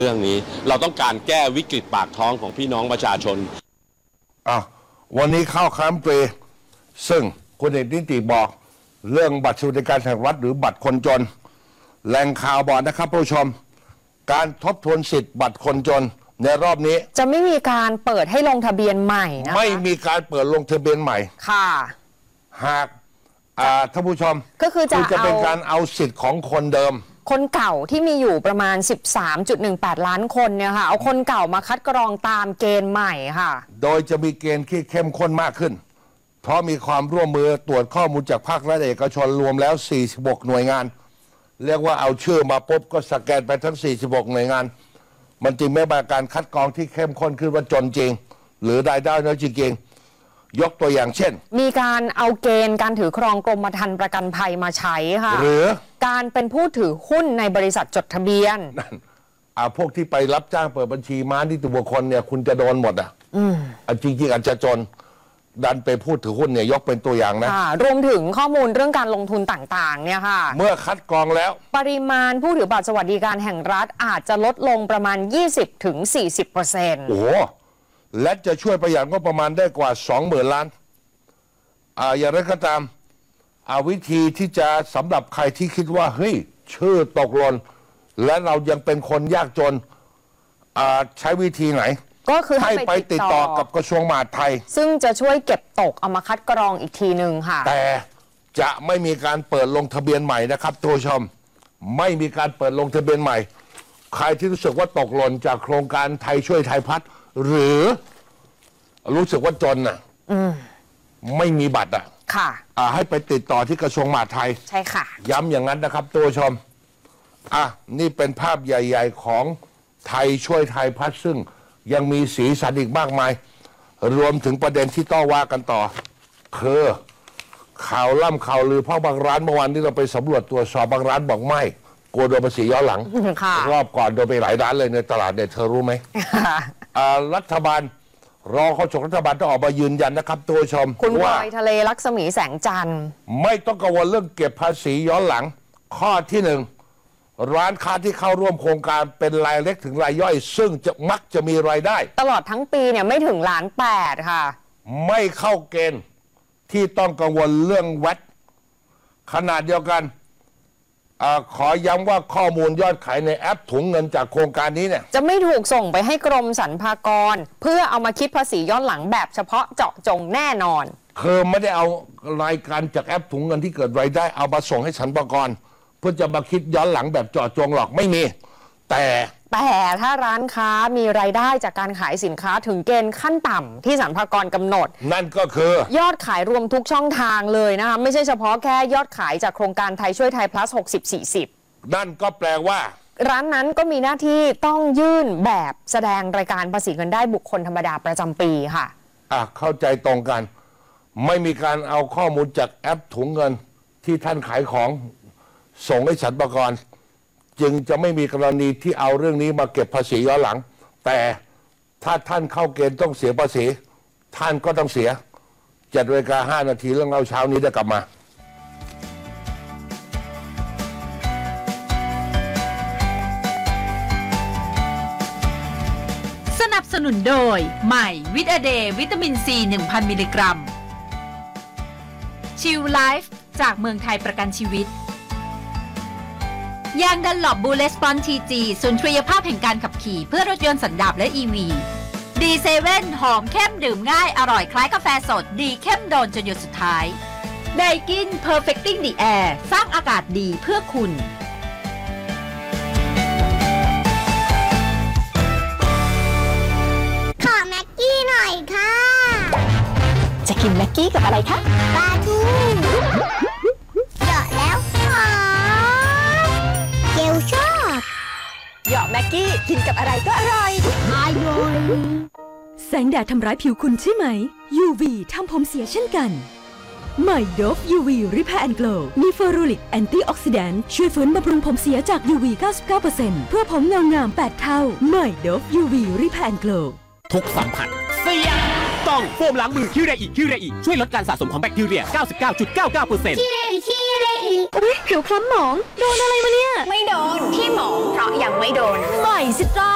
เรื่องนี้เราต้องการแก้วิกฤตปากท้องของพี่น้องประชาชนวันนี้เข้าค้ำเปรซึ่งคุณเอกนิติบอกเรื่องบัตรสวัสดิการแห่งรัฐหรือบัตรคนจนแหล่งข่าวบอกนะครับผู้ชมการทบทวนสิทธิ์บัตรคนจนในรอบนี้จะไม่มีการเปิดให้ลงทะเบียนใหม่นะคะไม่มีการเปิดลงทะเบียนใหม่ค่ะหากท่านผู้ชมก็คือจะเป็นการเอาสิทธิ์ของคนเดิมคนเก่าที่มีอยู่ประมาณ 13.18 ล้านคนเนี่ยค่ะเอาคนเก่ามาคัดกรองตามเกณฑ์ใหม่ค่ะโดยจะมีเกณฑ์ที่เข้มข้นมากขึ้นเพราะมีความร่วมมือตรวจข้อมูลจากภาครัฐเอกชนรวมแล้ว46หน่วยงานเรียกว่าเอาชื่อมาปุ๊บก็สแกนไปทั้ง46หน่วยงานมันจึงไม่เป็นการคัดกรองที่เข้มข้นขึ้นว่าจนจริงหรือรายได้น้อยจริงยกตัวอย่างเช่นมีการเอาเกณฑ์การถือครองกรมธรรม์ประกันภัยมาใช้ค่ะหรือการเป็นผู้ถือหุ้นในบริษัทจดทะเบียนพวกที่ไปรับจ้างเปิดบัญชีม้านิติบุคคลเนี่ยคุณจะโดนหมดจริงๆอาจจะจนดันไปพูดถือหุ้นเนี่ยยกเป็นตัวอย่างนะรวมถึงข้อมูลเรื่องการลงทุนต่างๆเนี่ยค่ะเมื่อคัดกรองแล้วปริมาณผู้ถือบัตรสวัสดิการแห่งรัฐอาจจะลดลงประมาณ 20-40% โอ้โหและจะช่วยประหยัดงบประมาณได้กว่า 20,000 ล้านอย่างไรก็ตามวิธีที่จะสำหรับใครที่คิดว่าเฮ้ยชื่อตกหล่นและเรายังเป็นคนยากจนใช้วิธีไหนก็คือให้ไปติดต่อกับกระทรวงมหาดไทยซึ่งจะช่วยเก็บตกเอามาคัดกรองอีกทีหนึ่งค่ะแต่จะไม่มีการเปิดลงทะเบียนใหม่นะครับทุกชมไม่มีการเปิดลงทะเบียนใหม่ใครที่รู้สึกว่าตกหล่นจากโครงการไทยช่วยไทยพัฒน์หรือรู้สึกว่าจนไม่มีบัตรค่ะให้ไปติดต่อที่กระทรวงมหาดไทยใช่ค่ะย้ำอย่างนั้นนะครับตัวชมนี่เป็นภาพใหญ่ๆของไทยช่วยไทยพัฒน์ซึ่งยังมีสีสันอีกมากมายรวมถึงประเด็นที่ต้องว่ากันต่อคือข่าวล่ำข่าวลือเพราะบางร้านเมื่อวานที่เราไปสำรวจตรวจสอบบางร้านบอกไม่กลัวโดนภาษีย้อนหลังรอบก่อนโดนไปหลายร้านเลยในตลาดเนี่ยเธอรู้ไหมรัฐบาลรอเขาจบรัฐบาลต้องออกมายืนยันนะครับตัวชมคุณบอยทะเลลักษมีแสงจันทร์ไม่ต้องกังวลเรื่องเก็บภาษีย้อนหลังข้อที่หนึ่งร้านค้าที่เข้าร่วมโครงการเป็นรายเล็กถึงรายย่อยซึ่งจะมักจะมีรายได้ตลอดทั้งปีเนี่ยไม่ถึง1.8 ค่ะไม่เข้าเกณฑ์ที่ต้องกังวลเรื่องแวตขนาดเดียวกันขอย้ำว่าข้อมูลยอดขายในแอปถุงเงินจากโครงการนี้เนี่ยจะไม่ถูกส่งไปให้กรมสรรพากรเพื่อเอามาคิดภาษีย้อนหลังแบบเฉพาะเจาะจงแน่นอนคือไม่ได้เอารายการจากแอปถุงเงินที่เกิดรายได้เอามาส่งให้สรรพากรเพื่อจะมาคิดย้อนหลังแบบเจาะจงหรอกไม่มีแต่ถ้าร้านค้ามีรายได้จากการขายสินค้าถึงเกณฑ์ขั้นต่ำที่สรรพากรกำหนดนั่นก็คือยอดขายรวมทุกช่องทางเลยนะคะไม่ใช่เฉพาะแค่ยอดขายจากโครงการไทยช่วยไทย plus 60-40 นั่นก็แปลว่าร้านนั้นก็มีหน้าที่ต้องยื่นแบบแสดงรายการภาษีเงินได้บุคคลธรรมดาประจำปีค่ะเข้าใจตรงกันไม่มีการเอาข้อมูลจากแอปถุงเงินที่ท่านขายของส่งให้สรรพากรจึงจะไม่มีกรณีที่เอาเรื่องนี้มาเก็บภาษีย้อนหลังแต่ถ้าท่านเข้าเกณฑ์ต้องเสียภาษีท่านก็ต้องเสีย7:05 นาทีเรื่องเล่าเช้านี้จะกลับมาสนับสนุนโดยใหม่วิตาเดย์วิตามินซี 1,000 มิลลิกรัมชิลไลฟ์จากเมืองไทยประกันชีวิตยางดันหลบบูเลสปอนทีจีสุนทรียภาพแห่งการขับขี่เพื่อรถยนต์สันดาปและ EV D7 หอมเข้มดื่มง่ายอร่อยคล้ายกาแฟสดดีเข้มโดนจนหยดสุดท้ายไดกิน Perfecting the Air สร้างอากาศดีเพื่อคุณขอแม็กกี้หน่อยค่ะจะกินแม็กกี้กับอะไรคะปลาทูเจาะแล้วหอมเกลชอบเหยาะแม็กกี้กินกับอะไรก็อร่อยแสงแดดทำร้ายผิวคุณใช่ไหม UV ทำผมเสียเช่นกันใหม่ Dove UV Repair and Glow มีเฟอรูริกแอนตี้ออกซิแดนต์ช่วยฟื้นบำรุงผมเสียจาก UV 99% เพื่อผมเงางาม8เท่าใหม่ Dove UV Repair and Glow ทุกสัมผัสเสี่ยงต้องโฟมล้างมือคิวเรอิช่วยลดการสะสมของแบคทีเรีย 99.99% คิเรอิอุ๊ยผิวคล้ำหมองโดนอะไรมาเนี่ยไม่โดนที่หมองเพราะยังไม่โดนใหม่ซิตรา